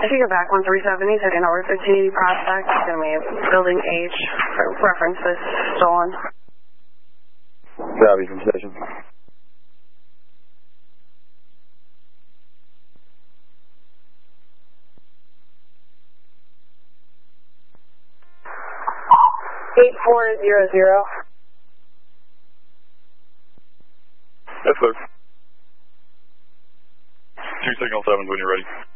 If you go back 137, he's heading over 1580 Prospect. It's going to be building H. References stolen. Copy from station. Eight 400. That's clear. 2 signal 7 when you're ready.